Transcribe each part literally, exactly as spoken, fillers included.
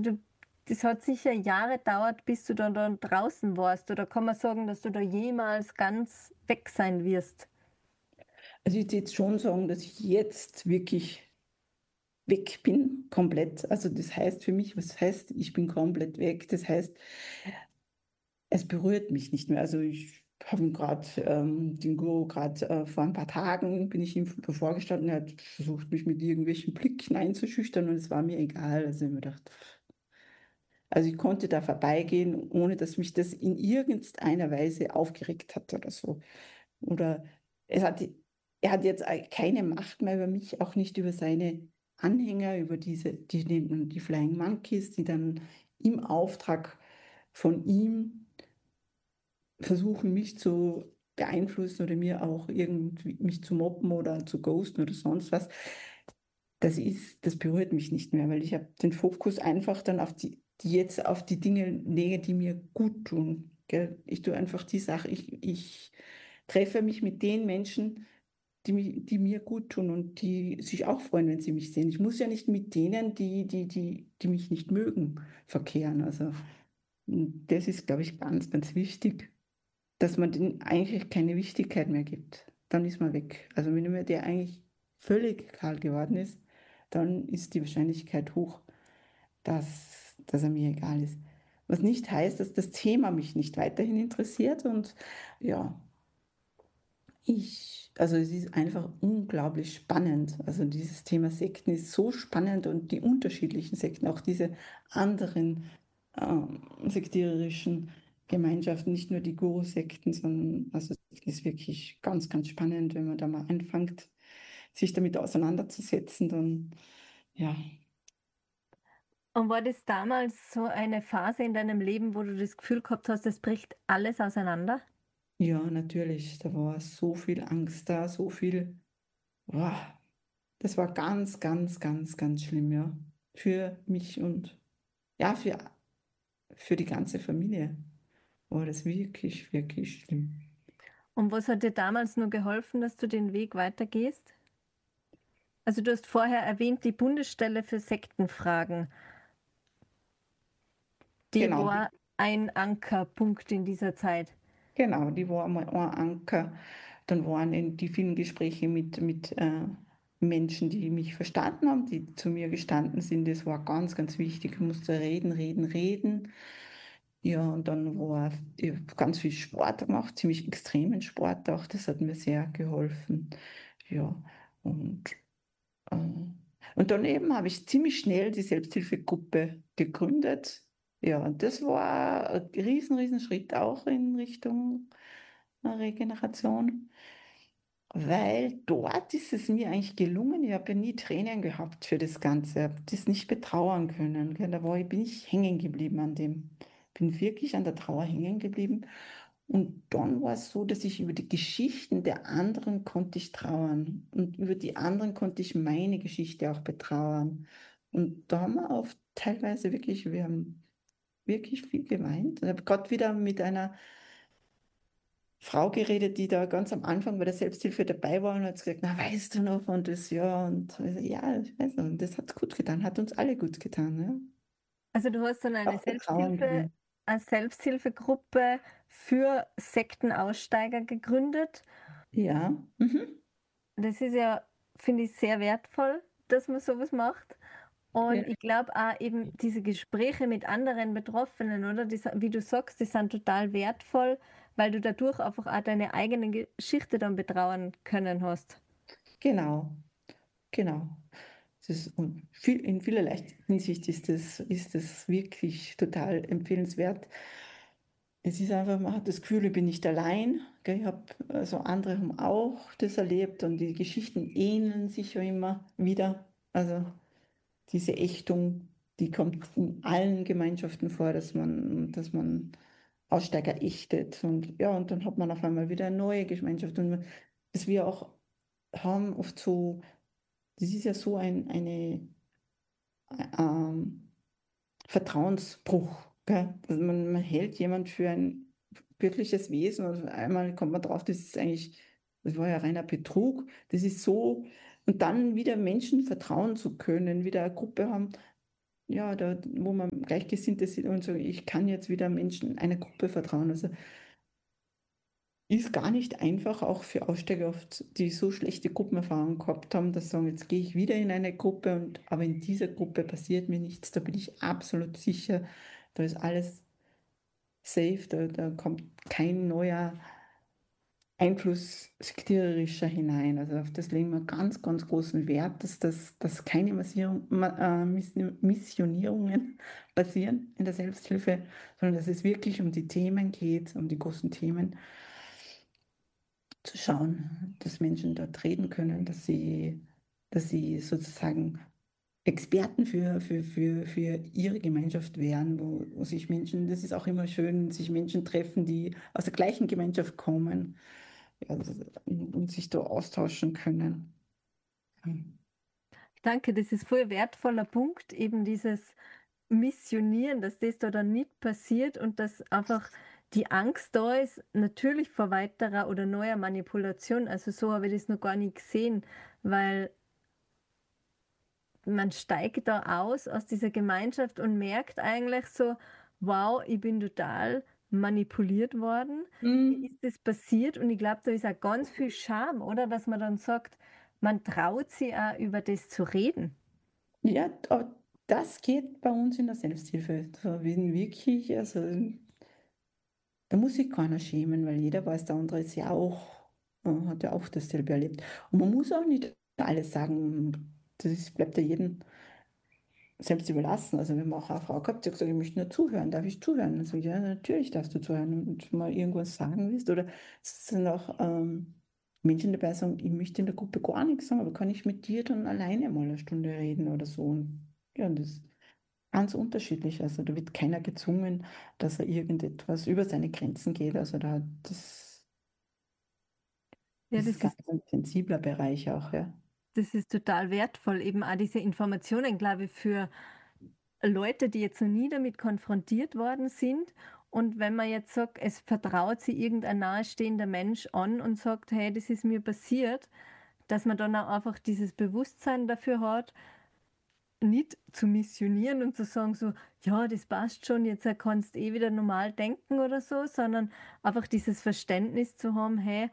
du, das hat sicher Jahre gedauert, bis du dann, dann draußen warst. Oder kann man sagen, dass du da jemals ganz weg sein wirst? Also ich würde jetzt schon sagen, dass ich jetzt wirklich weg bin, komplett. Also das heißt für mich, was heißt, ich bin komplett weg? Das heißt, es berührt mich nicht mehr. Also ich habe gerade ähm, den Guru gerade äh, vor ein paar Tagen bin ich ihm davor gestanden, er hat versucht, mich mit irgendwelchen Blicken einzuschüchtern und es war mir egal. Also ich habe mir gedacht, also ich konnte da vorbeigehen, ohne dass mich das in irgendeiner Weise aufgeregt hat oder so. Oder es hat, er hat jetzt keine Macht mehr über mich, auch nicht über seine Anhänger, über diese, die, die, die Flying Monkeys, die dann im Auftrag von ihm versuchen, mich zu beeinflussen oder mir auch irgendwie mich zu mobben oder zu ghosten oder sonst was. Das ist, das berührt mich nicht mehr, weil ich habe den Fokus einfach dann auf die, die jetzt auf die Dinge lege, die mir gut tun. Gell? Ich tue einfach die Sache, ich, ich treffe mich mit den Menschen, die, mi- die mir gut tun und die sich auch freuen, wenn sie mich sehen. Ich muss ja nicht mit denen, die, die, die, die mich nicht mögen, verkehren. Also das ist, glaube ich, ganz, ganz wichtig, dass man denen eigentlich keine Wichtigkeit mehr gibt. Dann ist man weg. Also wenn mir der eigentlich völlig kahl geworden ist, dann ist die Wahrscheinlichkeit hoch, dass, dass er mir egal ist. Was nicht heißt, dass das Thema mich nicht weiterhin interessiert. Und ja, ich, also es ist einfach unglaublich spannend. Also dieses Thema Sekten ist so spannend und die unterschiedlichen Sekten, auch diese anderen ähm, sektiererischen Gemeinschaften, nicht nur die Guru-Sekten, sondern also es ist wirklich ganz, ganz spannend, wenn man da mal anfängt, sich damit auseinanderzusetzen, dann ja, Und war das damals so eine Phase in deinem Leben, wo du das Gefühl gehabt hast, es bricht alles auseinander? ja, natürlich, da war so viel Angst da, so viel, boah, das war ganz, ganz, ganz, ganz schlimm, ja, für mich und ja, für, für die ganze Familie war das wirklich, wirklich schlimm. Und was hat dir damals nur geholfen, dass du den Weg weitergehst? Also du hast vorher erwähnt, die Bundesstelle für Sektenfragen. Die Genau, war ein Ankerpunkt in dieser Zeit. genau, die war einmal ein Anker. Dann waren in die vielen Gespräche mit, mit äh, Menschen, die mich verstanden haben, die zu mir gestanden sind. Das war ganz, ganz wichtig. Ich musste reden, reden, reden. Ja, und dann war ich hab ganz viel Sport gemacht, ziemlich extremen Sport auch. Das hat mir sehr geholfen. Ja, und, äh, und daneben habe ich ziemlich schnell die Selbsthilfegruppe gegründet. Ja, und das war ein riesen, riesen Schritt auch in Richtung äh, Regeneration, weil dort ist es mir eigentlich gelungen. Ich habe ja nie Tränen gehabt für das Ganze, habe das nicht betrauern können. Gell. Da war ich, bin ich hängen geblieben an dem, bin wirklich an der Trauer hängen geblieben. Und dann war es so, dass ich über die Geschichten der anderen konnte ich trauern und über die anderen konnte ich meine Geschichte auch betrauern. Und da haben wir oft teilweise wirklich, wir haben wirklich viel geweint. Ich habe gerade wieder mit einer Frau geredet, die da ganz am Anfang bei der Selbsthilfe dabei war und hat gesagt, na, weißt du noch, und das, ja, und also, ja, ich weiß noch, und das hat gut getan, hat uns alle gut getan, ja. Also du hast dann eine Auch der Selbsthilfe, Trauernde. eine Selbsthilfegruppe für Sektenaussteiger gegründet. Ja, mhm. Das ist ja, finde ich, sehr wertvoll, dass man sowas macht. Ja, Und ich glaube auch eben diese Gespräche mit anderen Betroffenen, oder? Die, sa- wie du sagst, die sind total wertvoll, weil du dadurch einfach auch deine eigene Geschichte dann betrauern können hast. genau, genau. Das ist, und viel, in vielerlei Hinsicht ist das, ist das wirklich total empfehlenswert. Es ist einfach, man hat das Gefühl, ich bin nicht allein. Gell? Ich habe, also andere haben auch das erlebt und die Geschichten ähneln sich ja immer wieder. Also diese Ächtung, die kommt in allen Gemeinschaften vor, dass man, dass man Aussteiger ächtet. Und ja, und dann hat man auf einmal wieder eine neue Gemeinschaft. Und man, dass wir auch haben oft so, das ist ja so ein eine, ähm, Vertrauensbruch. Gell? Also man, man hält jemand für ein wirkliches Wesen und einmal kommt man drauf, das ist eigentlich, das war ja reiner Betrug. Das ist so, und dann wieder Menschen vertrauen zu können, wieder eine Gruppe haben. ja, da, wo man Gleichgesinnte sind und so, ich kann jetzt wieder Menschen, einer Gruppe vertrauen. Also ist gar nicht einfach, auch für Aussteiger oft, die so schlechte Gruppenerfahrungen gehabt haben, dass sie sagen, jetzt gehe ich wieder in eine Gruppe und aber in dieser Gruppe passiert mir nichts, da bin ich absolut sicher, da ist alles safe, da, da kommt kein neuer Einfluss sektiererischer hinein. Also auf das legen wir ganz, ganz großen Wert, dass, das, dass keine Massierung, Ma- äh, Miss- Missionierungen passieren in der Selbsthilfe, sondern dass es wirklich um die Themen geht, um die großen Themen zu schauen, dass Menschen dort reden können, dass sie, dass sie sozusagen Experten für, für, für, für ihre Gemeinschaft wären, wo, wo sich Menschen, das ist auch immer schön, sich Menschen treffen, die aus der gleichen Gemeinschaft kommen, ja, das- und, und sich da austauschen können. Hm. Danke, das ist voll ein wertvoller Punkt, eben dieses Missionieren, dass das da dann nicht passiert und dass einfach die Angst da ist, natürlich vor weiterer oder neuer Manipulation. Also so habe ich das noch gar nicht gesehen, weil man steigt da aus aus dieser Gemeinschaft und merkt eigentlich so, wow, ich bin total manipuliert worden. Wie Mm, ist das passiert? Und ich glaube, da ist auch ganz viel Scham, oder? Dass man dann sagt, man traut sich auch über das zu reden. ja, aber das geht bei uns in der Selbsthilfe. Da werden wirklich, also da muss sich keiner schämen, weil jeder weiß, der andere ist ja auch, äh, hat ja auch dasselbe erlebt. Und man muss auch nicht alles sagen. Das ist, bleibt ja jedem selbst überlassen. Also wir haben auch eine Frau gehabt, die hat gesagt, ich möchte nur zuhören. Darf ich zuhören? Also ja, natürlich darfst du zuhören. Und wenn mal irgendwas sagen willst. Oder es sind auch ähm, Menschen dabei, die sagen, ich möchte in der Gruppe gar nichts sagen, aber kann ich mit dir dann alleine mal eine Stunde reden oder so. Und ja, und das ist ganz unterschiedlich. Also da wird keiner gezwungen, dass er irgendetwas über seine Grenzen geht. Also da das Ja, ist das ganz ist ein sensibler Bereich auch, ja. Das ist total wertvoll, eben auch diese Informationen, glaube ich, für Leute, die jetzt noch nie damit konfrontiert worden sind. Und wenn man jetzt sagt, es vertraut sich irgendein nahestehender Mensch an und sagt, hey, das ist mir passiert, dass man dann auch einfach dieses Bewusstsein dafür hat, nicht zu missionieren und zu sagen so, ja, das passt schon, jetzt kannst du eh wieder normal denken oder so, sondern einfach dieses Verständnis zu haben, hey,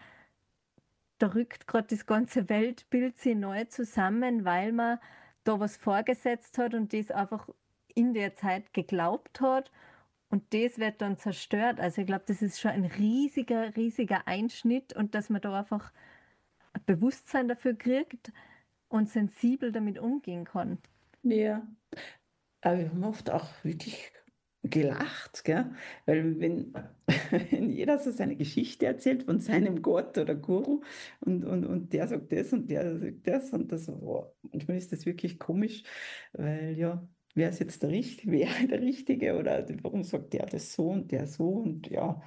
da rückt gerade das ganze Weltbild sich neu zusammen, weil man da was vorgesetzt hat und das einfach in der Zeit geglaubt hat und das wird dann zerstört. Also ich glaube, das ist schon ein riesiger, riesiger Einschnitt und dass man da einfach ein Bewusstsein dafür kriegt und sensibel damit umgehen kann. Ja. Aber wir haben oft auch wirklich gelacht, gell? Weil wenn, wenn jeder so seine Geschichte erzählt von seinem Gott oder Guru und, und, und der sagt das und der sagt das und das, oh, manchmal ist das wirklich komisch, weil ja, wer ist jetzt der Richtige, wer der Richtige oder warum sagt der das so und der so und ja,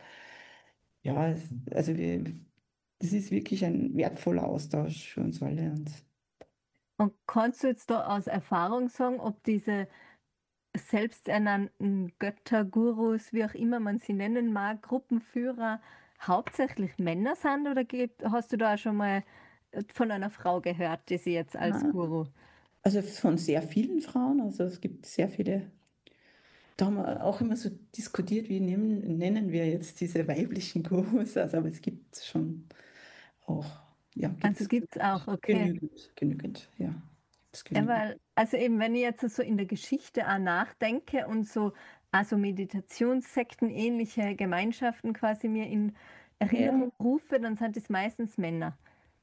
ja, es- also wir, das ist wirklich ein wertvoller Austausch für uns alle und Und kannst du jetzt da aus Erfahrung sagen, ob diese selbsternannten Götter, Gurus, wie auch immer man sie nennen mag, Gruppenführer hauptsächlich Männer sind oder gibt, hast du da auch schon mal äh, von einer Frau gehört, die sie jetzt als ah, Guru? also von sehr vielen Frauen, also es gibt sehr viele. Da haben wir auch immer so diskutiert, wie nennen, nennen wir jetzt diese weiblichen Gurus. Also, aber es gibt schon auch, ja, gibt Also es gibt es auch, okay. genügend, genügend, ja, gibt es Ja, genügend. weil, also eben, wenn ich jetzt so in der Geschichte auch nachdenke und so also Meditationssekten, ähnliche Gemeinschaften quasi mir in Ja, Erinnerung rufe, dann sind es meistens Männer.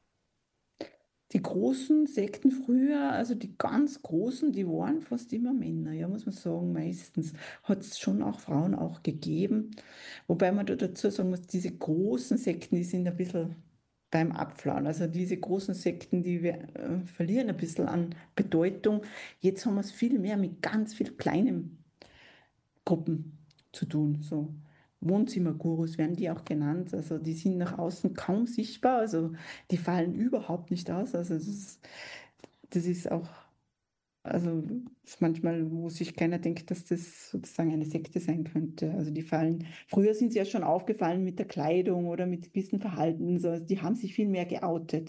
die großen Sekten früher, also die ganz großen, die waren fast immer Männer, ja, muss man sagen, meistens hat es schon auch Frauen auch gegeben. Wobei man da dazu sagen muss, diese großen Sekten, die sind ein bisschen beim Abflauen. Also diese großen Sekten, die wir, äh, verlieren ein bisschen an Bedeutung. Jetzt haben wir es viel mehr mit ganz viel kleinen Gruppen zu tun. So Wohnzimmergurus werden die auch genannt. Also die sind nach außen kaum sichtbar. Also die fallen überhaupt nicht aus. Also das ist, das ist auch, also das ist manchmal, wo sich keiner denkt, dass das sozusagen eine Sekte sein könnte. Also die fallen, früher sind sie ja schon aufgefallen mit der Kleidung oder mit gewissen Verhalten. So, also die haben sich viel mehr geoutet.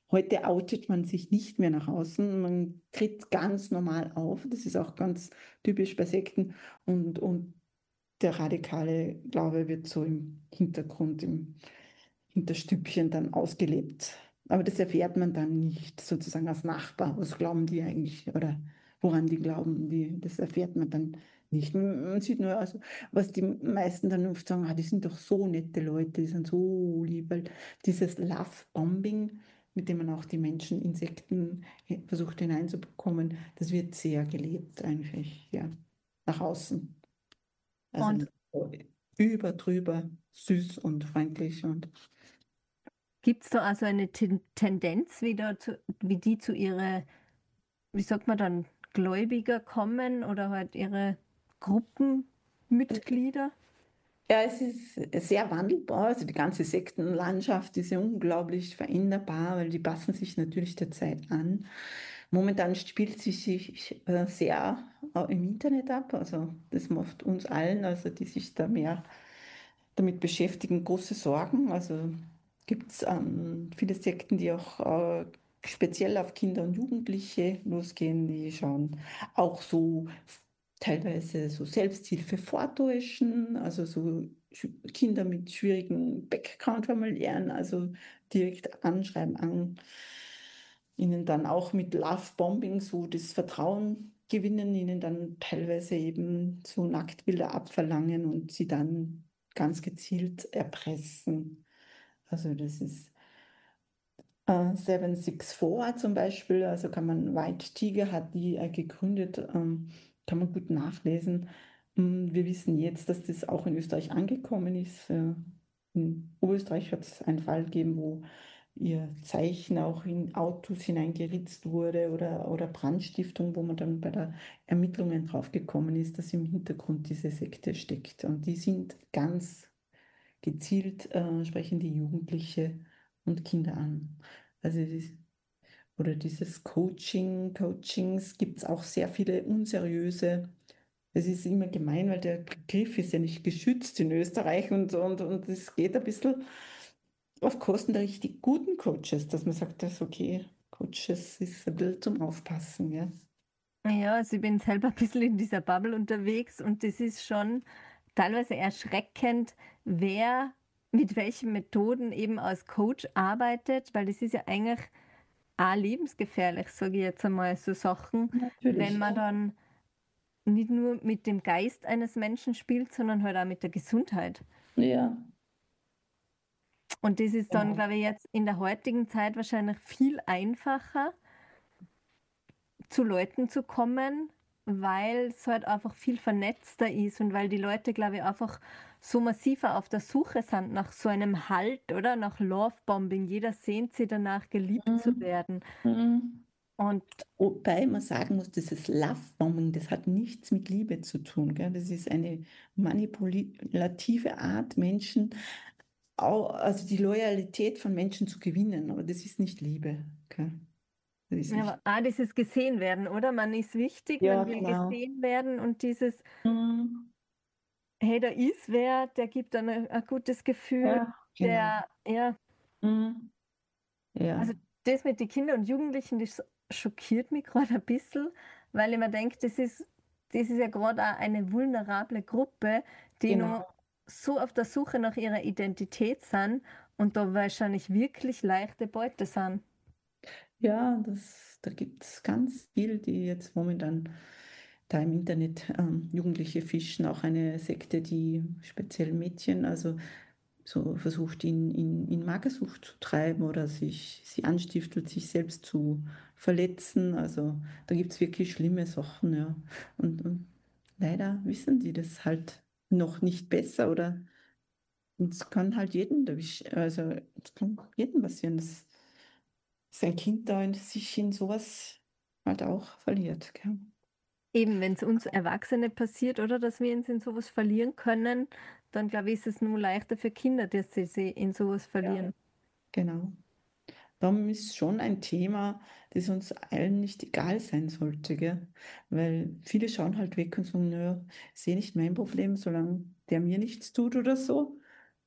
Heute outet man sich nicht mehr nach außen, man tritt ganz normal auf. Das ist auch ganz typisch bei Sekten. Und, und der radikale Glaube wird so im Hintergrund, im Hinterstübchen dann ausgelebt. Aber das erfährt man dann nicht sozusagen als Nachbar. Was glauben die eigentlich oder woran die glauben, die, das erfährt man dann nicht. Man man sieht nur, also, was die meisten dann oft sagen, ah, die sind doch so nette Leute, die sind so lieb, weil dieses Love-Bombing, mit dem man auch die Menschen, Insekten hi- versucht hineinzubekommen, das wird sehr gelebt eigentlich, ja, nach außen. Also Und so über, drüber, süß und freundlich und gibt es da also eine Ten Tendenz, wie, da zu, wie die zu ihre, wie sagt man dann, Gläubiger kommen oder halt ihre Gruppenmitglieder? ja, es ist sehr wandelbar. Also die ganze Sektenlandschaft ist ja unglaublich veränderbar, weil die passen sich natürlich der Zeit an. Momentan spielt sie sich äh, sehr äh, im Internet ab. Also das macht uns allen, also die sich da mehr damit beschäftigen, große Sorgen. Also gibt es ähm, viele Sekten, die auch äh, speziell auf Kinder und Jugendliche losgehen, die schauen auch so f- teilweise so Selbsthilfe vortäuschen, also so Sch- Kinder mit schwierigen Background familiären, also direkt anschreiben, an ihnen dann auch mit Love-Bombing so das Vertrauen gewinnen, ihnen dann teilweise eben so Nacktbilder abverlangen und sie dann ganz gezielt erpressen. Also das ist äh, sieben sechs vier zum Beispiel, also kann man, White Tiger hat die äh, gegründet, ähm, kann man gut nachlesen. Mm, Wir wissen jetzt, dass das auch in Österreich angekommen ist. Äh, in Oberösterreich hat es einen Fall gegeben, wo ihr Zeichen auch in Autos hineingeritzt wurde oder, oder Brandstiftung, wo man dann bei der Ermittlungen draufgekommen ist, dass im Hintergrund diese Sekte steckt. Und die sind ganz gezielt, äh, sprechen die Jugendliche und Kinder an. Also es ist, oder dieses Coaching, Coachings gibt es auch sehr viele unseriöse. Es ist immer gemein, weil der Begriff ist ja nicht geschützt in Österreich und, und, und es geht ein bisschen auf Kosten der richtig guten Coaches, dass man sagt, das okay, Coaches ist ein bisschen zum Aufpassen, ja. Ja, also ich bin selber ein bisschen in dieser Bubble unterwegs und das ist schon teilweise erschreckend, wer mit welchen Methoden eben als Coach arbeitet, weil das ist ja eigentlich auch lebensgefährlich, sage ich jetzt einmal, so Sachen, wenn Natürlich. man dann nicht nur mit dem Geist eines Menschen spielt, sondern halt auch mit der Gesundheit. Ja, Und das ist dann, genau. glaube ich, jetzt in der heutigen Zeit wahrscheinlich viel einfacher, zu Leuten zu kommen, weil es halt einfach viel vernetzter ist und weil die Leute, glaube ich, einfach so massiver auf der Suche sind nach so einem Halt oder nach Lovebombing. Jeder sehnt sich danach, geliebt zu Mhm. werden. Mhm. Und Wobei man sagen muss, dieses Love-Bombing, das hat nichts mit Liebe zu tun. Gell? Das ist eine manipulative Art, Menschen, au- also die Loyalität von Menschen zu gewinnen. Aber das ist nicht Liebe. Gell? Das ist ja, nicht. aber auch dieses gesehen werden, oder? Man ist wichtig, Ja, man will genau. gesehen werden und dieses, Mhm. hey, da ist wer, der gibt dann ein, ein gutes Gefühl, Ja, genau. der, ja, Mhm. also Ja, das mit den Kindern und Jugendlichen, das schockiert mich gerade ein bisschen, weil ich mir denke, das ist, das ist ja gerade auch eine vulnerable Gruppe, die noch genau. so auf der Suche nach ihrer Identität sind und da wahrscheinlich wirklich leichte Beute sind. Ja, das, da gibt es ganz viel, die jetzt momentan da im Internet ähm, Jugendliche fischen. Auch eine Sekte, die speziell Mädchen, also so versucht, ihn in, in Magersucht zu treiben oder sich, sie anstiftet, sich selbst zu verletzen. Also da gibt es wirklich schlimme Sachen, ja. Und, und leider wissen die das halt noch nicht besser oder es kann halt jeden erwischen, also es kann jedem passieren, dass sein Kind da in, sich in sowas halt auch verliert. Gell? Eben, wenn es uns Erwachsene passiert oder dass wir uns in sowas verlieren können, dann glaube ich, ist es nur leichter für Kinder, dass sie sich in sowas Ja. verlieren. Genau. Darum ist schon ein Thema, das uns allen nicht egal sein sollte, gell? Weil viele schauen halt weg und sagen, naja, sehe nicht mein Problem, solange der mir nichts tut oder so.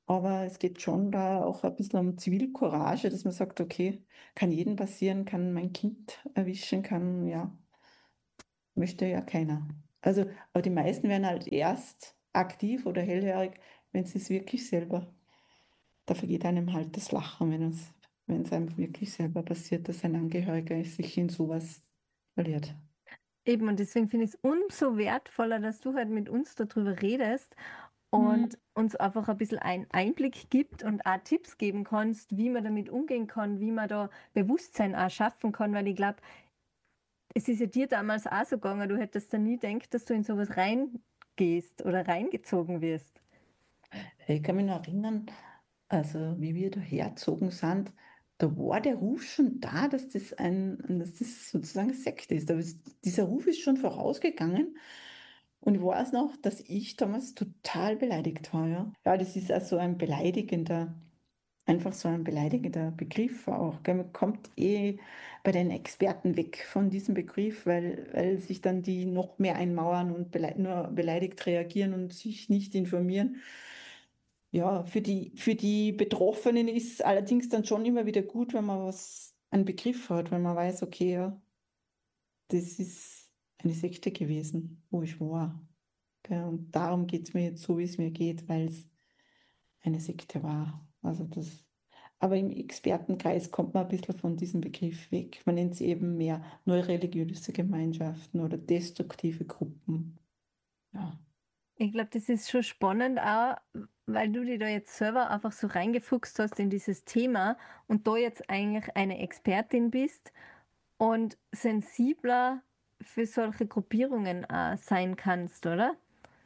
Aber es geht schon da auch ein bisschen um Zivilcourage, dass man sagt, okay, kann jedem passieren, kann mein Kind erwischen, kann, ja, möchte ja keiner. Also, aber die meisten werden halt erst aktiv oder hellhörig, wenn sie es wirklich selber, da vergeht einem halt das Lachen, wenn es, wenn es einem wirklich selber passiert, dass ein Angehöriger sich in sowas verliert. Eben, und deswegen finde ich es umso wertvoller, dass du halt mit uns darüber redest Hm. und uns einfach ein bisschen einen Einblick gibt und auch Tipps geben kannst, wie man damit umgehen kann, wie man da Bewusstsein auch schaffen kann, weil ich glaube, es ist ja dir damals auch so gegangen, du hättest da nie gedacht, dass du in sowas reingehst oder reingezogen wirst. Ich kann mich noch erinnern, also wie wir da hergezogen sind, da war der Ruf schon da, dass das ein, dass das sozusagen eine Sekte ist. Aber es, dieser Ruf ist schon vorausgegangen. Und ich weiß noch, dass ich damals total beleidigt war. Ja, ja, das ist also ein beleidigender, einfach so ein beleidigender Begriff auch. Gell? Man kommt eh bei den Experten weg von diesem Begriff, weil, weil sich dann die noch mehr einmauern und belei nur beleidigt reagieren und sich nicht informieren. Ja, für die, für die Betroffenen ist es allerdings dann schon immer wieder gut, wenn man was, einen Begriff hat, wenn man weiß, okay, ja, das ist eine Sekte gewesen, wo ich war. Gell, und darum geht es mir jetzt so, wie es mir geht, weil es eine Sekte war. Also das, aber im Expertenkreis kommt man ein bisschen von diesem Begriff weg. Man nennt sie eben mehr neue religiöse Gemeinschaften oder destruktive Gruppen. Ja. Ich glaube, das ist schon spannend auch, weil du dich da jetzt selber einfach so reingefuchst hast in dieses Thema und da jetzt eigentlich eine Expertin bist und sensibler für solche Gruppierungen auch sein kannst, oder?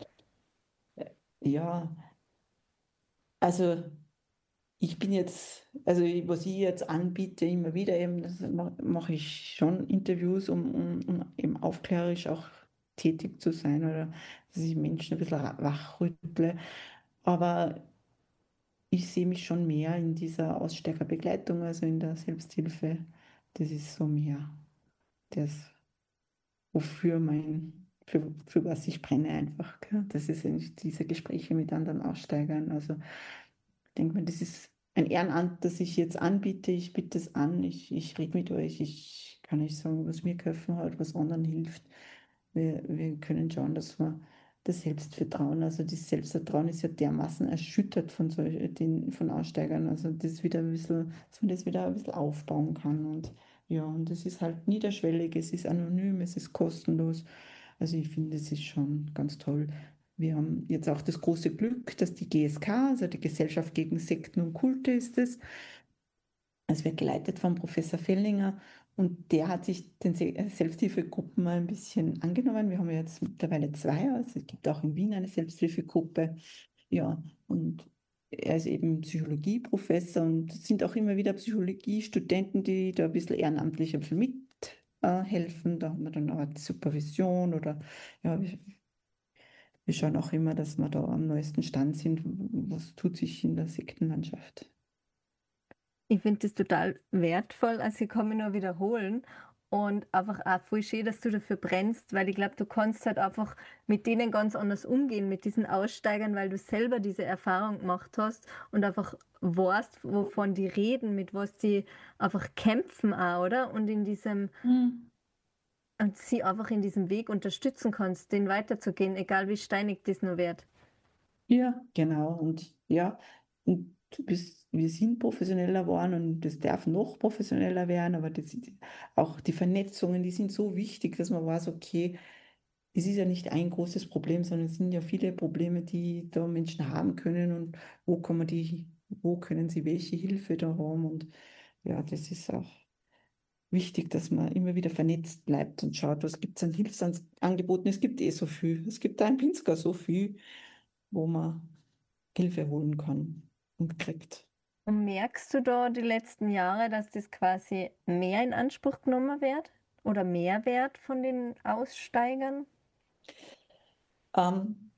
Ja, also ich bin jetzt, also was ich jetzt anbiete, immer wieder eben, das ma- mache ich schon Interviews, um, um, um eben aufklärerisch auch tätig zu sein oder dass ich Menschen ein bisschen ra- wachrüttle. Aber ich sehe mich schon mehr in dieser Aussteigerbegleitung, also in der Selbsthilfe. Das ist so mehr das, wofür mein, für, für was ich brenne einfach. Gell? Das ist eigentlich diese Gespräche mit anderen Aussteigern. Also ich denke mir, das ist ein Ehrenamt, das ich jetzt anbiete. Ich biete es an, ich, ich rede mit euch, ich kann euch sagen, was mir geholfen hat, was anderen hilft. Wir, wir können schauen, dass wir das Selbstvertrauen, also das Selbstvertrauen ist ja dermaßen erschüttert von, solch, den, von Aussteigern, also das wieder ein bisschen, dass man das wieder ein bisschen aufbauen kann. Und ja, und es ist halt niederschwellig, es ist anonym, es ist kostenlos. Also ich finde, es ist schon ganz toll. Wir haben jetzt auch das große Glück, dass die G S K, also die Gesellschaft gegen Sekten und Kulte ist es, es wird geleitet von Professor Fellinger und der hat sich den Se- äh, Selbsthilfegruppen mal ein bisschen angenommen. Wir haben ja jetzt mittlerweile zwei, also es gibt auch in Wien eine Selbsthilfegruppe. Ja, und er ist eben Psychologieprofessor und es sind auch immer wieder Psychologiestudenten, die da ein bisschen ehrenamtlich ein bisschen mithelfen. Da haben wir dann auch die Supervision oder ja, wir, wir schauen auch immer, dass wir da am neuesten Stand sind, was tut sich in der Sektenlandschaft. Ich finde das total wertvoll, also ich kann mich nur wiederholen und einfach auch voll schön, dass du dafür brennst, weil ich glaube, du kannst halt einfach mit denen ganz anders umgehen, mit diesen Aussteigern, weil du selber diese Erfahrung gemacht hast und einfach weißt, wovon die reden, mit was die einfach kämpfen auch, oder? Und in diesem, Hm. und sie einfach in diesem Weg unterstützen kannst, den weiterzugehen, egal wie steinig das nur wird. Ja, genau. Und ja, und du bist, wir sind professioneller geworden und das darf noch professioneller werden, aber das, auch die Vernetzungen, die sind so wichtig, dass man weiß, okay, es ist ja nicht ein großes Problem, sondern es sind ja viele Probleme, die da Menschen haben können und wo kann man die, wo können sie welche Hilfe da haben und ja, das ist auch wichtig, dass man immer wieder vernetzt bleibt und schaut, was gibt es an Hilfsangeboten. Es gibt eh so viel. Es gibt da in Pinzgau so viel, wo man Hilfe holen kann und kriegt. Und merkst du da die letzten Jahre, dass das quasi mehr in Anspruch genommen wird oder mehr wert von den Aussteigern? Ähm,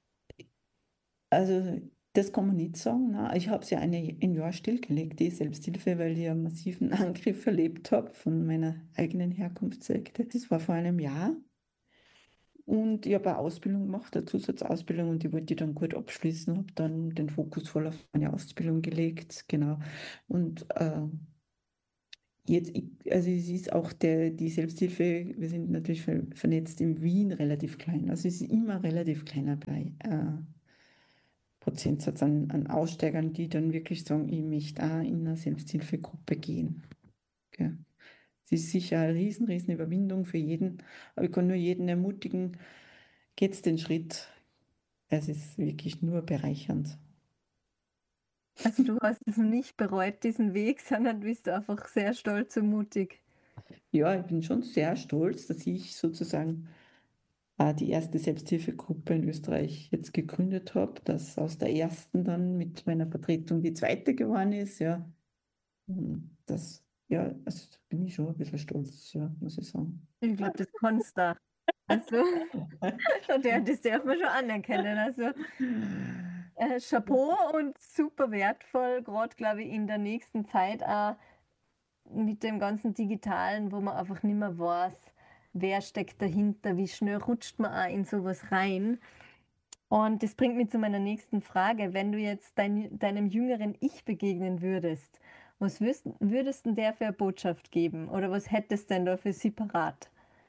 also das kann man nicht sagen. Ne? Ich habe es ja eine, ein Jahr stillgelegt, die Selbsthilfe, weil ich einen massiven Angriff erlebt habe von meiner eigenen Herkunftssekte. Das war vor einem Jahr. Und ich habe eine Ausbildung gemacht, eine Zusatzausbildung, und die wollte ich dann gut abschließen, habe dann den Fokus voll auf meine Ausbildung gelegt, genau. Und äh, jetzt, ich- also es ist auch der, die Selbsthilfe, wir sind natürlich ver vernetzt in Wien relativ klein, also es ist immer relativ kleiner bei äh, Prozentsatz an, an Aussteigern, die dann wirklich sagen, ich möchte auch in eine Selbsthilfegruppe gehen. Gell. Es ist sicher eine riesen, riesen Überwindung für jeden, aber ich kann nur jeden ermutigen, geht's den Schritt. Es ist wirklich nur bereichernd. Also du hast es nicht bereut, diesen Weg, sondern bist einfach sehr stolz und mutig. Ja, ich bin schon sehr stolz, dass ich sozusagen äh, die erste Selbsthilfegruppe in Österreich jetzt gegründet habe, dass aus der ersten dann mit meiner Vertretung die zweite geworden ist. Ja, und das, ja, also da bin ich schon ein bisschen stolz, ja, muss ich sagen. Ich glaube, das kannst du. Also, und ja, das darf man schon anerkennen. Also, äh, Chapeau und super wertvoll, gerade glaube ich in der nächsten Zeit auch mit dem ganzen Digitalen, wo man einfach nicht mehr weiß, wer steckt dahinter, wie schnell rutscht man auch in sowas rein. Und das bringt mich zu meiner nächsten Frage. Wenn du jetzt dein, deinem jüngeren Ich begegnen würdest, was würdest, würdest du der für eine Botschaft geben? Oder was hättest du denn da für sie parat?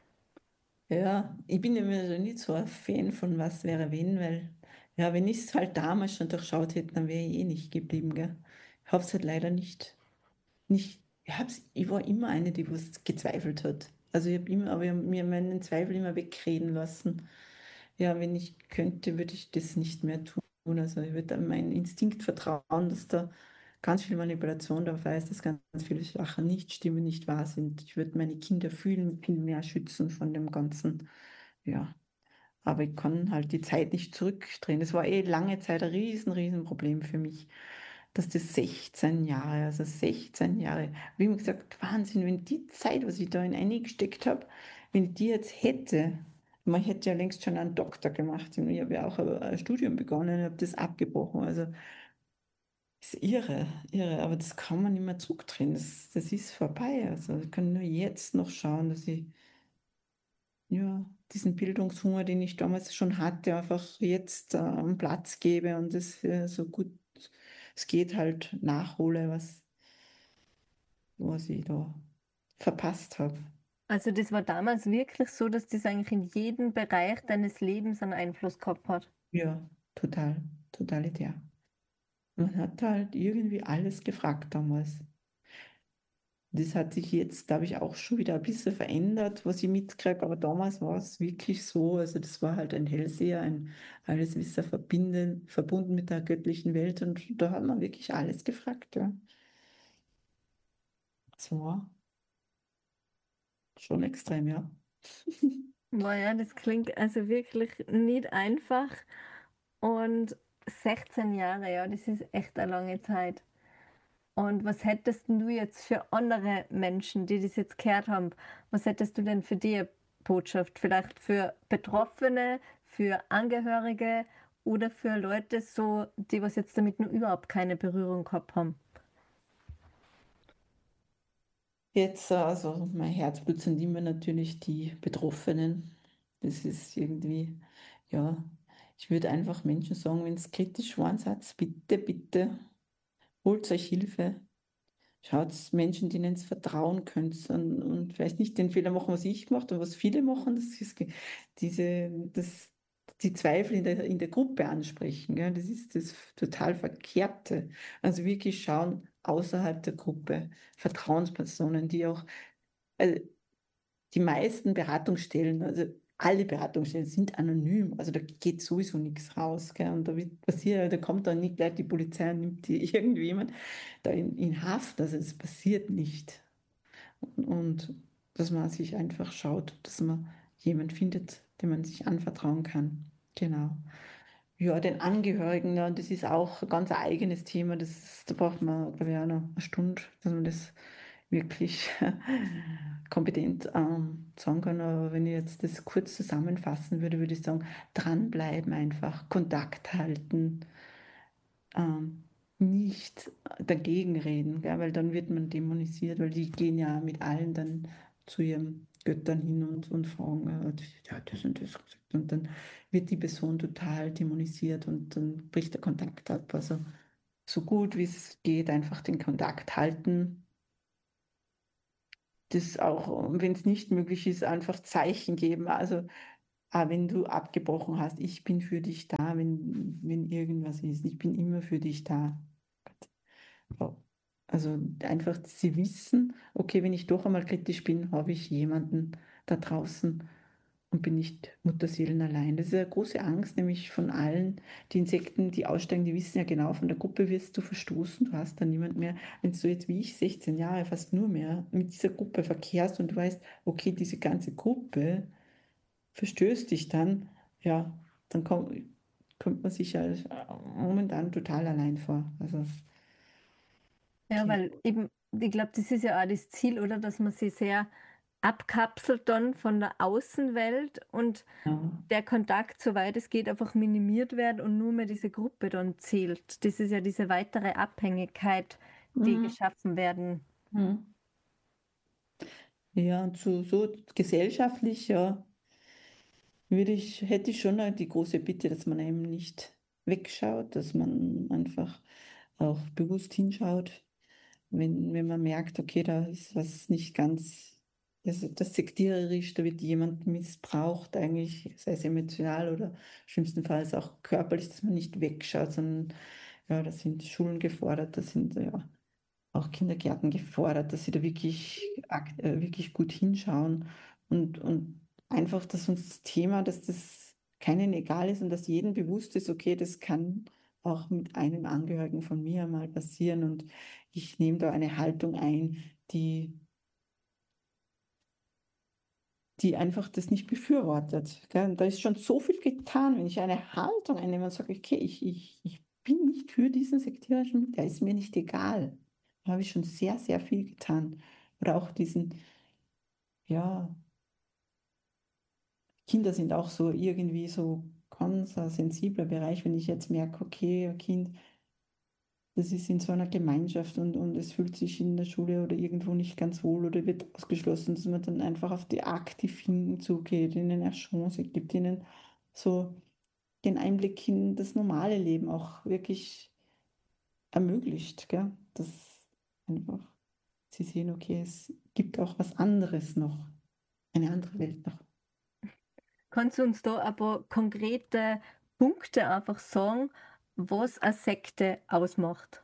Ja, ich bin immer so nicht so ein Fan von was wäre wenn, weil, ja, wenn ich es halt damals schon durchschaut hätte, dann wäre ich eh nicht geblieben, gell. Ich habe es halt leider nicht, nicht, ich hab's, ich war immer eine, die was gezweifelt hat. Also ich habe immer, aber ich hab mir meinen Zweifel immer wegreden lassen. Ja, wenn ich könnte, würde ich das nicht mehr tun. Also ich würde meinem Instinkt vertrauen, dass da ganz viel Manipulation dabei ist, dass ganz viele Sachen nicht stimmen, nicht wahr sind. Ich würde meine Kinder fühlen, viel mehr schützen von dem Ganzen. Ja, aber ich kann halt die Zeit nicht zurückdrehen. Das war eh lange Zeit ein riesen, riesen Problem für mich, dass das sechzehn Jahre, also sechzehn Jahre, wie immer gesagt, Wahnsinn, wenn die Zeit, was ich da in eingesteckt habe, wenn ich die jetzt hätte, man hätte ja längst schon einen Doktor gemacht. Und ich habe ja auch ein ein Studium begonnen, habe das abgebrochen. Also ist irre, irre, aber das kann man nicht mehr zurückdrehen. Das, das ist vorbei. Also ich kann nur jetzt noch schauen, dass ich ja, diesen Bildungshunger, den ich damals schon hatte, einfach jetzt äh, einen Platz gebe und es äh, so gut es geht halt nachhole, was, was ich da verpasst habe. Also das war damals wirklich so, dass das eigentlich in jedem Bereich deines Lebens einen Einfluss gehabt hat. Ja, total, totalitär. Man hat halt irgendwie alles gefragt damals. Das hat sich jetzt, glaube ich, auch schon wieder ein bisschen verändert, was ich mitkriege, aber damals war es wirklich so. Also das war halt ein Hellseher, ein alles Wissen verbinden, verbunden mit der göttlichen Welt, und da hat man wirklich alles gefragt, ja. Das war schon extrem, ja. Boah, ja, das klingt also wirklich nicht einfach. Und sechzehn Jahre, ja, das ist echt eine lange Zeit. Und was hättest denn du jetzt für andere Menschen, die das jetzt gehört haben, was hättest du denn für die eine Botschaft? Vielleicht für Betroffene, für Angehörige oder für Leute so, die was jetzt damit nur überhaupt keine Berührung gehabt haben? Jetzt, äh, also mein Herzblut sind immer natürlich die Betroffenen. Das ist irgendwie, ja, ich würde einfach Menschen sagen, wenn es kritisch war, sagt, bitte, bitte, holt euch Hilfe. Schaut Menschen, denen ihr vertrauen könnt, und, und vielleicht nicht den Fehler machen, was ich gemacht habe, was viele machen, das ist ge- diese, das, die Zweifel in der, in der Gruppe ansprechen. Gell? Das ist das total Verkehrte. Also wirklich schauen außerhalb der Gruppe, Vertrauenspersonen, die auch, also die meisten Beratungsstellen, also alle Beratungsstellen sind anonym, also da geht sowieso nichts raus. Gell? Und da wird passiert, da kommt dann nicht gleich die Polizei und nimmt die irgendjemand da in, in Haft. Also es passiert nicht. Und, und dass man sich einfach schaut, dass man jemand findet, dem man sich anvertrauen kann. Genau. Ja, den Angehörigen, ja, das ist auch ein ganz eigenes Thema. Das, da braucht man, glaube ich, auch noch eine Stunde, dass man das wirklich kompetent ähm, sagen kann. Aber wenn ich jetzt das kurz zusammenfassen würde, würde ich sagen, dranbleiben einfach, Kontakt halten, ähm, nicht dagegen reden, gell, weil dann wird man dämonisiert, weil die gehen ja mit allen dann zu ihrem Göttern hin und, und fragen, äh, ja, das und das gesagt. Und dann wird die Person total dämonisiert und dann bricht der Kontakt ab. Also so gut wie es geht, einfach den Kontakt halten. Das auch, wenn es nicht möglich ist, einfach Zeichen geben. Also ah, wenn du abgebrochen hast, ich bin für dich da, wenn, wenn irgendwas ist. Ich bin immer für dich da. Ja. Also einfach, dass sie wissen, okay, wenn ich doch einmal kritisch bin, habe ich jemanden da draußen und bin nicht Mutterseelen allein. Das ist eine große Angst, nämlich von allen. Die Insekten, die aussteigen, die wissen ja genau, von der Gruppe wirst du verstoßen, du hast dann niemand mehr. Wenn du jetzt wie ich sechzehn Jahre, fast nur mehr, mit dieser Gruppe verkehrst und du weißt, okay, diese ganze Gruppe verstößt dich dann, ja, dann kommt, kommt man sich ja momentan total allein vor. Also, Ja, okay. weil eben, ich glaube, das ist ja auch das Ziel, oder? Dass man sich sehr abkapselt dann von der Außenwelt und Ja. der Kontakt, soweit es geht, einfach minimiert wird und nur mehr diese Gruppe dann zählt. Das ist ja diese weitere Abhängigkeit, die Mhm. geschaffen werden. Mhm. Ja, und so, so gesellschaftlich, ja, würde ich, hätte ich schon die große Bitte, dass man eben nicht wegschaut, dass man einfach auch bewusst hinschaut, wenn, wenn man merkt, okay, da ist was nicht ganz, das, das sektiererisch, da wird jemand missbraucht, eigentlich, sei es emotional oder schlimmstenfalls auch körperlich, dass man nicht wegschaut, sondern ja, da sind Schulen gefordert, da sind ja auch Kindergärten gefordert, dass sie da wirklich, akt- äh, wirklich gut hinschauen und, und einfach, dass uns das Thema, dass das keinen egal ist und dass jedem bewusst ist, okay, das kann auch mit einem Angehörigen von mir mal passieren und ich nehme da eine Haltung ein, die, die einfach das nicht befürwortet. Gell? Und da ist schon so viel getan, wenn ich eine Haltung einnehme und sage, okay, ich, ich, ich bin nicht für diesen sektierischen, der ist mir nicht egal. Da habe ich schon sehr, sehr viel getan. Oder auch diesen, ja, Kinder sind auch so irgendwie so ganz ein sensibler Bereich, wenn ich jetzt merke, okay, ein Kind, das ist in so einer Gemeinschaft und, und es fühlt sich in der Schule oder irgendwo nicht ganz wohl oder wird ausgeschlossen, dass man dann einfach auf die aktiv hinzugeht, ihnen eine Chance gibt, ihnen so den Einblick in das normale Leben auch wirklich ermöglicht, gell? Dass einfach sie sehen, okay, es gibt auch was anderes noch, eine andere Welt noch. Kannst du uns da ein paar konkrete Punkte einfach sagen, was eine Sekte ausmacht?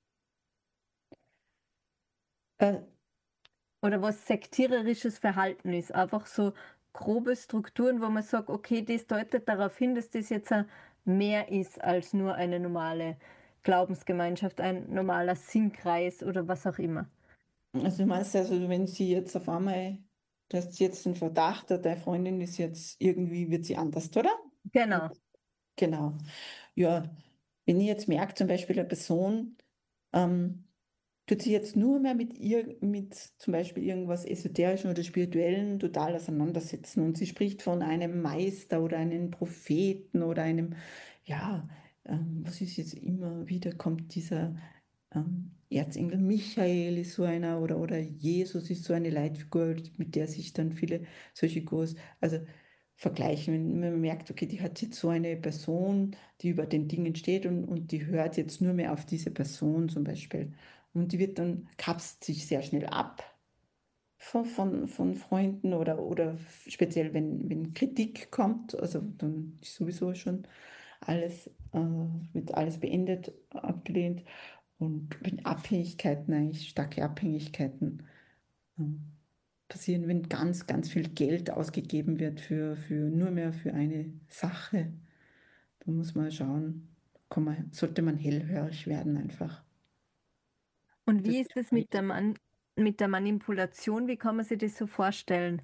Äh, Oder was sektiererisches Verhalten ist? Einfach so grobe Strukturen, wo man sagt, okay, das deutet darauf hin, dass das jetzt ein mehr ist als nur eine normale Glaubensgemeinschaft, ein normaler Sinnkreis oder was auch immer. Also du meinst also, wenn sie jetzt auf einmal, du hast jetzt einen Verdacht, deine Freundin ist jetzt irgendwie, wird sie anders, oder? Genau. Genau. Ja, wenn ich jetzt merke, zum Beispiel eine Person, ähm, tut sich jetzt nur mehr mit ihr, mit zum Beispiel irgendwas Esoterischem oder Spirituellem total auseinandersetzen und sie spricht von einem Meister oder einem Propheten oder einem, ja, ähm, was ist jetzt immer wieder, kommt dieser ähm, Erzengel Michael ist so einer oder, oder Jesus ist so eine Leitfigur, mit der sich dann viele solche Gurus, also vergleichen, wenn man merkt, okay, die hat jetzt so eine Person, die über den Dingen steht und, und die hört jetzt nur mehr auf diese Person zum Beispiel. Und die wird dann, kapselt sich sehr schnell ab von, von, von Freunden oder, oder speziell, wenn, wenn Kritik kommt, also dann ist sowieso schon alles, äh, wird alles beendet, abgelehnt. Und wenn Abhängigkeiten, eigentlich starke Abhängigkeiten ähm, passieren, wenn ganz, ganz viel Geld ausgegeben wird für, für nur mehr für eine Sache, dann muss man schauen, kann man, sollte man hellhörig werden einfach. Und Das, wie ist es mit der Man mit der Manipulation? Wie kann man sich das so vorstellen?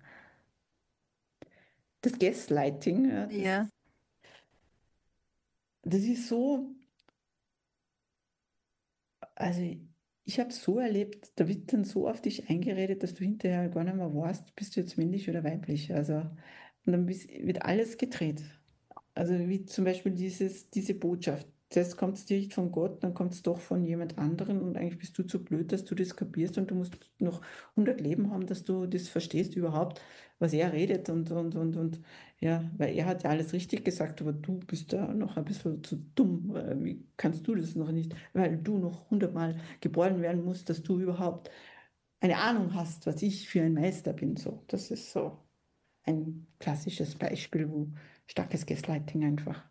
das Gaslighting, ja, das, Ja, das ist so, also ich habe es so erlebt, da wird dann so auf dich eingeredet, dass du hinterher gar nicht mehr weißt, bist du jetzt männlich oder weiblich. Also, und dann bist, wird alles gedreht. Also wie zum Beispiel dieses, diese Botschaft. zuerst kommt es nicht von Gott, dann kommt es doch von jemand anderen und eigentlich bist du zu blöd, dass du das kapierst und du musst noch hundert Leben haben, dass du das verstehst überhaupt, was er redet und, und, und, und ja, weil er hat ja alles richtig gesagt, aber du bist da noch ein bisschen zu dumm. Äh, Wie kannst du das noch nicht? Weil du noch hundertmal geboren werden musst, dass du überhaupt eine Ahnung hast, was ich für ein Meister bin. So, das ist so ein klassisches Beispiel, wo starkes Gaslighting einfach.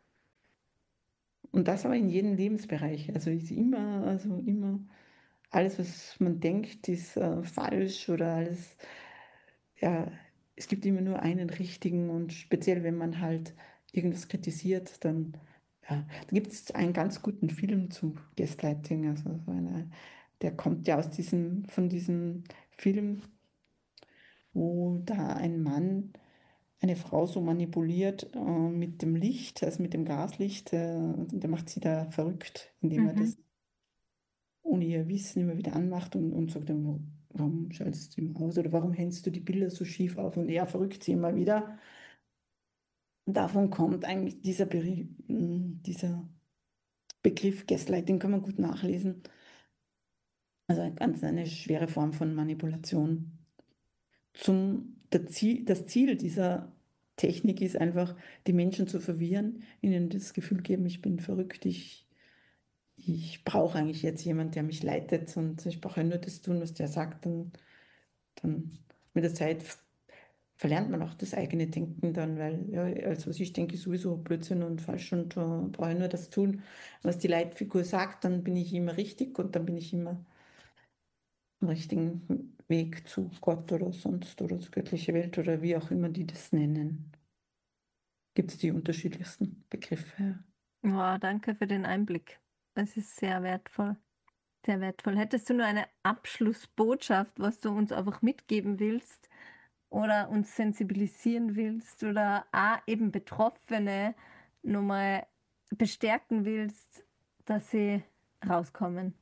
Und das aber in jedem Lebensbereich. Also ist immer, also immer alles, was man denkt, ist äh, falsch oder alles, ja, es gibt immer nur einen richtigen und speziell, wenn man halt irgendwas kritisiert, dann, ja, da gibt es einen ganz guten Film zu Gaslighting, also so eine, der kommt ja aus diesem, von diesem Film, wo da ein Mann eine Frau so manipuliert äh, mit dem Licht, also mit dem Gaslicht, äh, und der macht sie da verrückt, indem er Mhm. das ohne ihr Wissen immer wieder anmacht und, und sagt dann, "Wo- warum schaltest du ihm aus oder warum hängst du die Bilder so schief auf und er verrückt sie immer wieder. Und davon kommt eigentlich dieser, Beri- mh, dieser Begriff Gaslighting, kann man gut nachlesen. Also eine ganz eine schwere Form von Manipulation. Zum, der Ziel, das Ziel dieser Technik ist einfach, die Menschen zu verwirren, ihnen das Gefühl geben, ich bin verrückt, ich, ich brauche eigentlich jetzt jemanden, der mich leitet und ich brauche nur das tun, was der sagt. Und dann mit der Zeit f- verlernt man auch das eigene Denken dann, weil ja, also was ich denke, ist sowieso Blödsinn und falsch und äh, brauche nur das tun, was die Leitfigur sagt, dann bin ich immer richtig und dann bin ich immer am richtigen Weg zu Gott oder sonst oder zur göttlichen Welt oder wie auch immer die das nennen. Gibt es die unterschiedlichsten Begriffe. Ja. Ja, danke für den Einblick. Es ist sehr wertvoll, sehr wertvoll. Hättest du nur eine Abschlussbotschaft, was du uns einfach mitgeben willst oder uns sensibilisieren willst oder auch eben Betroffene nochmal bestärken willst, dass sie rauskommen?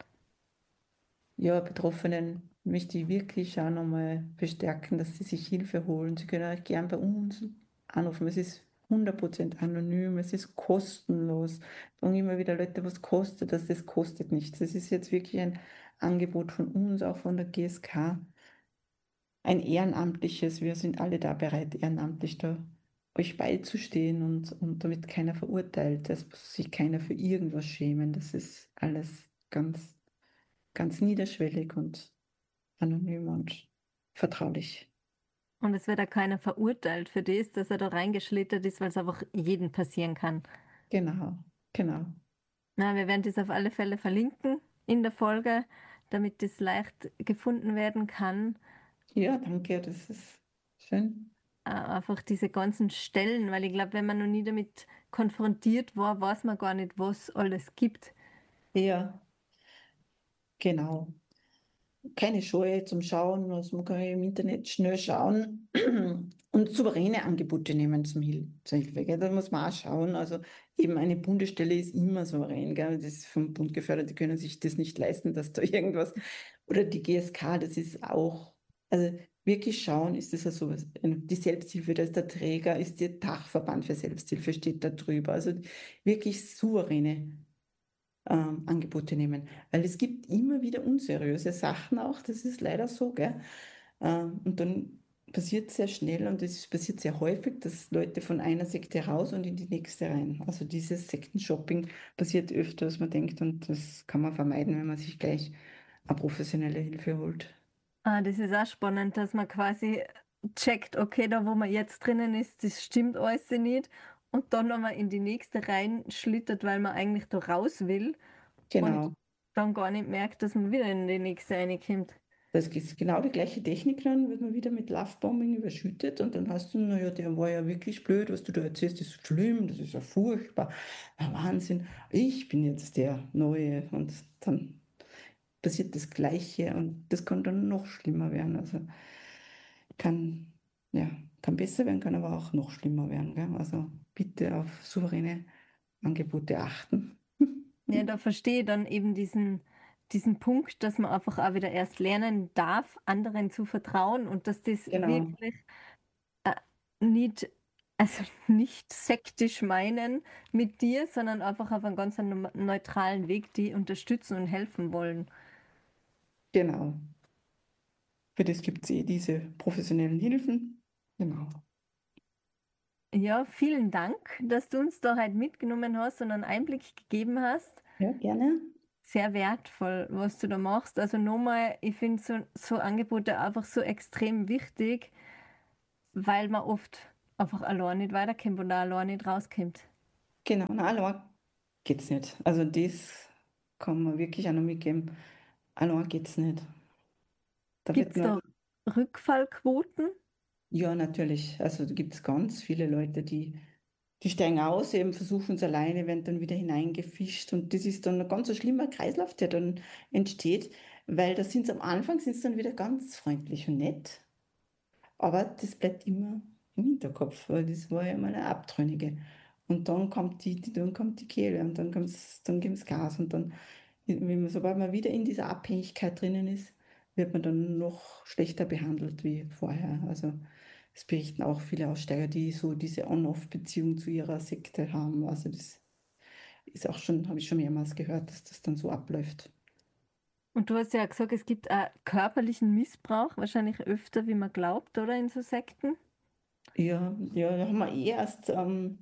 Ja, Betroffenen möchte ich wirklich auch nochmal bestärken, dass sie sich Hilfe holen. Sie können auch gern bei uns anrufen. Es ist hundert Prozent anonym, es ist kostenlos. Sagen immer wieder Leute, was kostet das? Das kostet nichts. Das ist jetzt wirklich ein Angebot von uns, auch von der G S K. Ein ehrenamtliches, wir sind alle da bereit, ehrenamtlich da euch beizustehen und, und damit keiner verurteilt. Es muss sich keiner für irgendwas schämen. Das ist alles ganz, ganz niederschwellig und anonym und vertraulich. Und es wird da keiner verurteilt für das, dass er da reingeschlittert ist, weil es einfach jedem passieren kann. Genau, genau. Na, wir werden das auf alle Fälle verlinken in der Folge, damit das leicht gefunden werden kann. Ja, danke, das ist schön. Äh, einfach diese ganzen Stellen, weil ich glaube, wenn man noch nie damit konfrontiert war, weiß man gar nicht, was alles gibt. Ja, genau. Keine Scheu zum Schauen, also man kann ja im Internet schnell schauen und souveräne Angebote nehmen zum Hil zur Hilfe. Gell? Da muss man auch schauen. Also eben eine Bundesstelle ist immer souverän. Gell? Das ist vom Bund gefördert, die können sich das nicht leisten, dass da irgendwas. Oder die G S K, das ist auch. Also wirklich schauen, ist das ja sowas. Die Selbsthilfe, da ist der Träger, ist der Dachverband für Selbsthilfe, steht da drüber. Also wirklich souveräne ähm, Angebote nehmen. Weil es gibt immer wieder unseriöse Sachen auch, das ist leider so, gell? Ähm, und dann passiert sehr schnell und es passiert sehr häufig, dass Leute von einer Sekte raus und in die nächste rein. Also dieses Sektenshopping passiert öfter, als man denkt und das kann man vermeiden, wenn man sich gleich eine professionelle Hilfe holt. Ah, das ist auch spannend, dass man quasi checkt, okay, da wo man jetzt drinnen ist, das stimmt alles nicht. Und dann nochmal in die nächste reinschlittert, weil man eigentlich da raus will und Genau. dann gar nicht merkt, dass man wieder in die nächste reinkommt. Das ist genau die gleiche Technik, dann wird man wieder mit Lovebombing überschüttet und dann hast du, naja, der war ja wirklich blöd, was du da erzählst, ist schlimm, das ist ja furchtbar, ja, Wahnsinn, ich bin jetzt der Neue und dann passiert das Gleiche und das kann dann noch schlimmer werden. Also kann, ja, kann besser werden, kann aber auch noch schlimmer werden. Gell? Also bitte auf souveräne Angebote achten. Ja, da verstehe ich dann eben diesen, diesen Punkt, dass man einfach auch wieder erst lernen darf, anderen zu vertrauen und dass das Genau, wirklich äh, nicht also nicht sektisch meinen mit dir, sondern einfach auf einem ganz neu- neutralen Weg, die unterstützen und helfen wollen. Genau. Für das gibt es eh diese professionellen Hilfen. Genau. Ja, vielen Dank, dass du uns da heute mitgenommen hast und einen Einblick gegeben hast. Ja, gerne. Sehr wertvoll, was du da machst. Also nochmal, ich finde so, so Angebote einfach so extrem wichtig, weil man oft einfach allein nicht weiterkommt und auch allein nicht rauskommt. Genau, na, allein geht's nicht. Also das kann man wirklich auch noch mitgeben. Allein geht's nicht. Da Gibt wird es nur, da Rückfallquoten? ja, natürlich. Also da gibt es ganz viele Leute, die, die steigen aus, eben versuchen es alleine, werden dann wieder hineingefischt. Und das ist dann ein ganz so schlimmer Kreislauf, der dann entsteht, weil da sind am Anfang sind dann wieder ganz freundlich und nett. Aber das bleibt immer im Hinterkopf, weil das war ja mal eine Abtrünnige. Und dann kommt die, die, dann kommt die Kehle und dann kommt's, dann gibt's Gas und dann, wenn man, sobald man wieder in dieser Abhängigkeit drinnen ist, wird man dann noch schlechter behandelt wie vorher. Also es berichten auch viele Aussteiger, die so diese On-Off-Beziehung zu ihrer Sekte haben. Also das ist auch schon, habe ich schon mehrmals gehört, dass das dann so abläuft. Und du hast ja gesagt, es gibt auch körperlichen Missbrauch, wahrscheinlich öfter, wie man glaubt, oder in so Sekten? Ja, ja, da haben wir eh erst, ähm,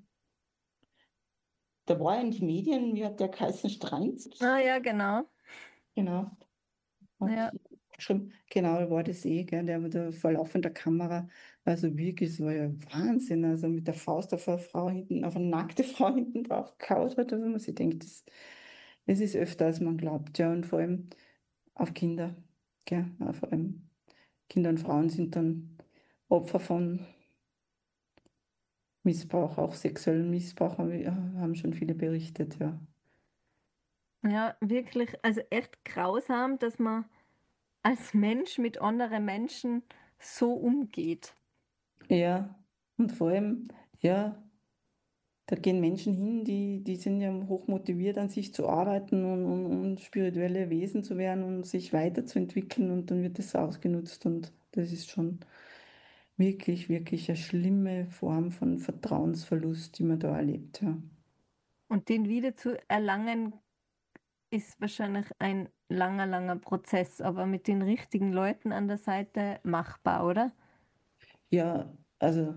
da war in den Medien, wie hat der geheißen, Streins? Ah ja, genau. Genau. Hat Ja, geschrieben, genau, war das eh, gell, der mit der vor laufender Kamera, also wirklich, es war ja Wahnsinn, also mit der Faust auf eine Frau hinten, auf eine nackte Frau hinten drauf gehauen hat, also man sich denkt, das, das ist öfter, als man glaubt, ja, und vor allem auf Kinder, gell, ja, vor allem Kinder und Frauen sind dann Opfer von Missbrauch, auch sexuellen Missbrauch, haben, wir- haben schon viele berichtet, ja. ja, wirklich, also echt grausam, dass man als Mensch mit anderen Menschen so umgeht. Ja, und vor allem, ja, da gehen Menschen hin, die, die sind ja hoch motiviert, an sich zu arbeiten und, und, und spirituelle Wesen zu werden und sich weiterzuentwickeln und dann wird das ausgenutzt und das ist schon wirklich, wirklich eine schlimme Form von Vertrauensverlust, die man da erlebt. Ja, Und den wieder zu erlangen, ist wahrscheinlich ein langer, langer Prozess, aber mit den richtigen Leuten an der Seite machbar, oder? ja, also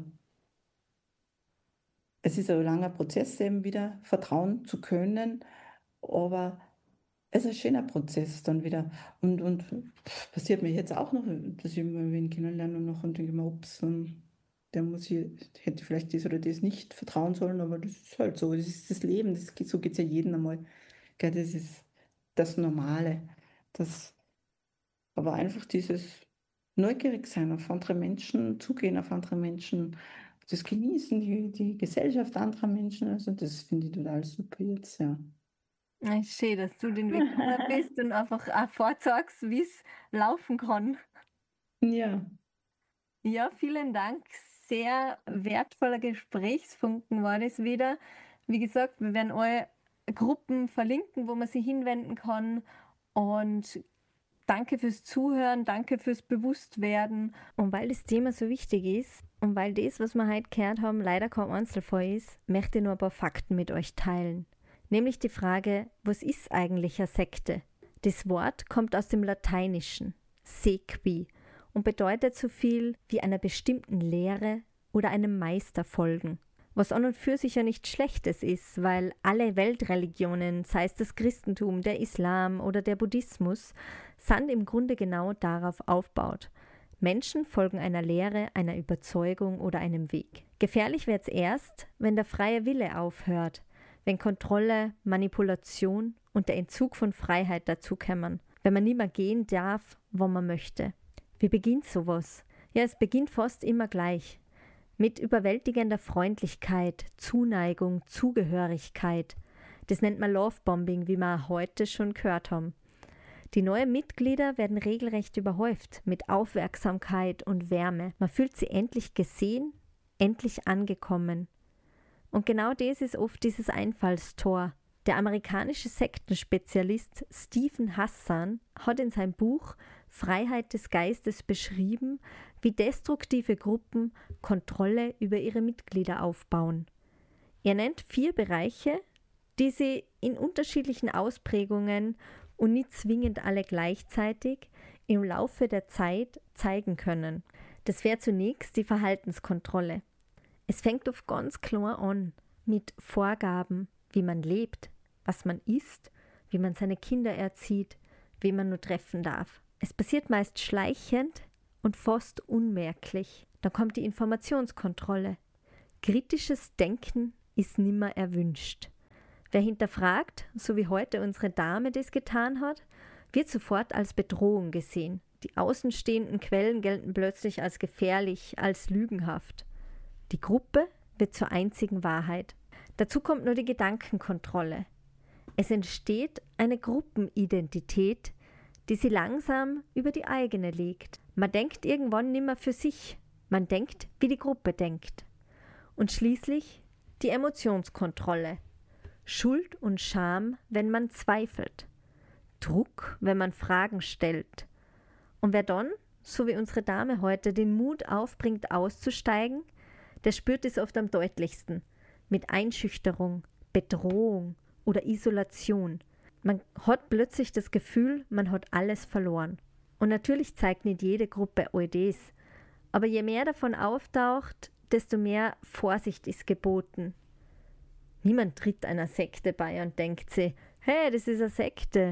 es ist ein langer Prozess, eben wieder vertrauen zu können, aber es ist ein schöner Prozess dann wieder. Und, und pff, passiert mir jetzt auch noch, dass ich mal wen kennenlerne und noch und denke mir, ups, ähm, der muss hier, hätte vielleicht das oder das nicht vertrauen sollen, aber das ist halt so, das ist das Leben, das geht, so geht es ja jedem einmal. Gell, das ist das Normale. Das, aber einfach dieses neugierig sein auf andere Menschen, zugehen auf andere Menschen, das Genießen, die, die Gesellschaft anderer Menschen, also das finde ich total super jetzt, ja. Ja, ist schön, dass du den Weg gegangen bist und einfach auch vorzeigst, wie es laufen kann. Ja, Ja, vielen Dank. Sehr wertvoller Gesprächsfunken war das wieder. Wie gesagt, wir werden alle Gruppen verlinken, wo man sich hinwenden kann. Und danke fürs Zuhören, danke fürs Bewusstwerden. Und weil das Thema so wichtig ist und weil das, was wir heute gehört haben, leider kein Einzelfall ist, möchte ich nur ein paar Fakten mit euch teilen. Nämlich die Frage, was ist eigentlich eine Sekte? Das Wort kommt aus dem Lateinischen, sequi, und bedeutet so viel wie einer bestimmten Lehre oder einem Meister folgen. Was an und für sich ja nichts Schlechtes ist, weil alle Weltreligionen, sei es das Christentum, der Islam oder der Buddhismus, sind im Grunde genau darauf aufbaut. Menschen folgen einer Lehre, einer Überzeugung oder einem Weg. Gefährlich wird es erst, wenn der freie Wille aufhört, wenn Kontrolle, Manipulation und der Entzug von Freiheit dazukommen, wenn man nicht mehr gehen darf, wo man möchte. Wie beginnt sowas? Ja, es beginnt fast immer gleich. Mit überwältigender Freundlichkeit, Zuneigung, Zugehörigkeit. Das nennt man Lovebombing, wie wir heute schon gehört haben. Die neuen Mitglieder werden regelrecht überhäuft mit Aufmerksamkeit und Wärme. Man fühlt sich endlich gesehen, endlich angekommen. Und genau das ist oft dieses Einfallstor. Der amerikanische Sektenspezialist Stephen Hassan hat in seinem Buch Freiheit des Geistes beschrieben, wie destruktive Gruppen Kontrolle über ihre Mitglieder aufbauen. Er nennt vier Bereiche, die sie in unterschiedlichen Ausprägungen und nicht zwingend alle gleichzeitig im Laufe der Zeit zeigen können. Das wäre zunächst die Verhaltenskontrolle. Es fängt oft ganz klar an mit Vorgaben, wie man lebt, was man isst, wie man seine Kinder erzieht, wen man nur treffen darf. Es passiert meist schleichend und fast unmerklich. Dann kommt die Informationskontrolle. Kritisches Denken ist nimmer erwünscht. Wer hinterfragt, so wie heute unsere Dame das getan hat, wird sofort als Bedrohung gesehen. Die außenstehenden Quellen gelten plötzlich als gefährlich, als lügenhaft. Die Gruppe wird zur einzigen Wahrheit. Dazu kommt nur die Gedankenkontrolle. Es entsteht eine Gruppenidentität, die sie langsam über die eigene legt. Man denkt irgendwann nimmer für sich, man denkt, wie die Gruppe denkt. Und schließlich die Emotionskontrolle. Schuld und Scham, wenn man zweifelt. Druck, wenn man Fragen stellt. Und wer dann, so wie unsere Dame heute, den Mut aufbringt, auszusteigen, der spürt es oft am deutlichsten. Mit Einschüchterung, Bedrohung oder Isolation. Man hat plötzlich das Gefühl, man hat alles verloren. Und natürlich zeigt nicht jede Gruppe all das. Aber je mehr davon auftaucht, desto mehr Vorsicht ist geboten. Niemand tritt einer Sekte bei und denkt sich, hey, das ist eine Sekte.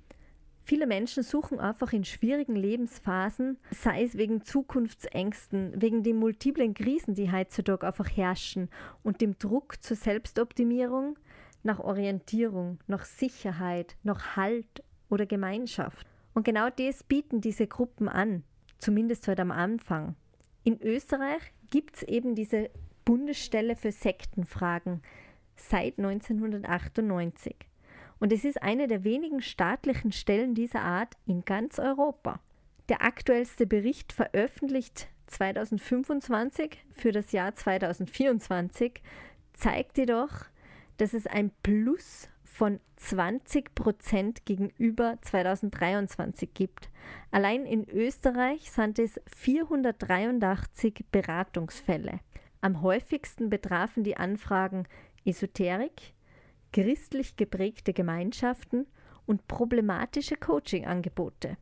Viele Menschen suchen einfach in schwierigen Lebensphasen, sei es wegen Zukunftsängsten, wegen den multiplen Krisen, die heutzutage einfach herrschen und dem Druck zur Selbstoptimierung, nach Orientierung, nach Sicherheit, nach Halt oder Gemeinschaft. Und genau das bieten diese Gruppen an, zumindest heute am Anfang. In Österreich gibt es eben diese Bundesstelle für Sektenfragen seit neunzehnhundertachtundneunzig. Und es ist eine der wenigen staatlichen Stellen dieser Art in ganz Europa. Der aktuellste Bericht, veröffentlicht zweitausendfünfundzwanzig für das Jahr zweitausendvierundzwanzig, zeigt jedoch, dass es ein Plus von zwanzig Prozent gegenüber zweitausenddreiundzwanzig gibt. Allein in Österreich sind es vierhundertdreiundachtzig Beratungsfälle. Am häufigsten betrafen die Anfragen Esoterik, christlich geprägte Gemeinschaften und problematische Coaching-Angebote.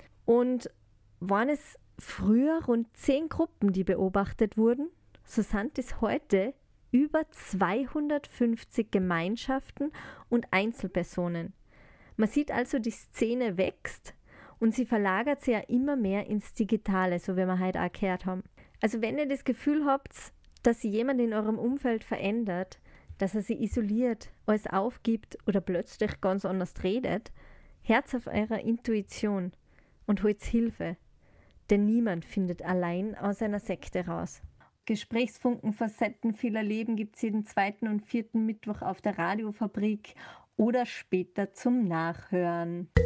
Und waren es früher rund zehn Gruppen, die beobachtet wurden, so sind es heute über zweihundertfünfzig Gemeinschaften und Einzelpersonen. Man sieht also, die Szene wächst und sie verlagert sich ja immer mehr ins Digitale, so wie wir heute auch gehört haben. Also wenn ihr das Gefühl habt, dass sich jemand in eurem Umfeld verändert, dass er sie isoliert, alles aufgibt oder plötzlich ganz anders redet, hört auf eurer Intuition und holt Hilfe. Denn niemand findet allein aus einer Sekte raus. Gesprächsfunken, Facetten vieler Leben gibt es jeden zweiten und vierten Mittwoch auf der Radiofabrik oder später zum Nachhören.